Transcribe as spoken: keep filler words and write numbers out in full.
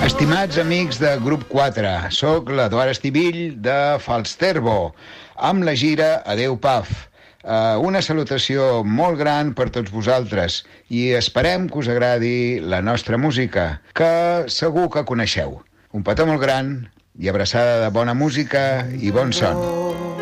Estimats amics de Grup quatre, sóc l'Eduard Estivill de Falsterbo, amb la gira Adeu Paf. Uh, una salutació molt gran per tots vosaltres i esperem que us agradi la nostra música, que segur que coneixeu. Un petó molt gran i abraçada de bona música i bon son.